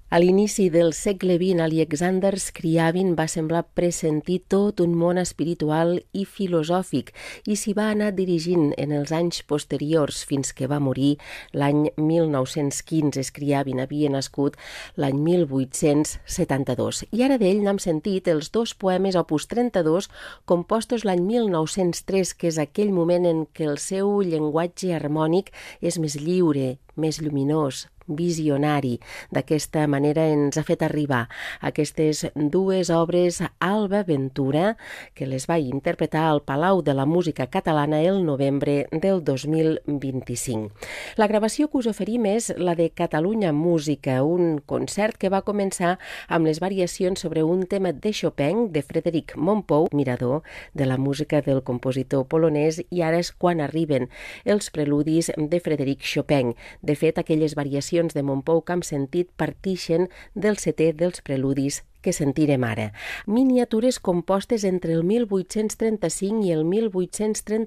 A l'inici del segle XX, Alexander Scriabin va semblar pressentir tot un món espiritual i filosòfic i s'hi va anar dirigint en els anys posteriors fins que va morir l'any 1915. Scriabin havia nascut l'any 1872. I ara d'ell n'hem sentit els dos poemes opus 32 compostos l'any 1903, que és aquell moment en què el seu llenguatge harmònic és més lliure, més lluminós, visionari. D'aquesta manera ens ha fet arribar aquestes dues obres Alba Ventura, que les va interpretar al Palau de la Música Catalana el novembre del 2025. La gravació que us oferim és la de Catalunya Música, un concert que va començar amb les variacions sobre un tema de Chopin de Frédéric Mompou, mirador de la música del compositor polonès, i ara és quan arriben els preludis de Frédéric Chopin. De fet, aquelles variacions de Mompou que hem sentit partixen del setè dels preludis que sentirem ara. Miniatures compostes entre el 1835 i el 1838